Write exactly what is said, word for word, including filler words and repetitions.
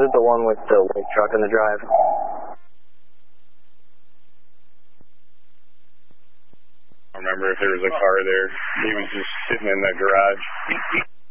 it the one with the white truck in the drive? I don't remember if there was a car there. He was just sitting in the garage.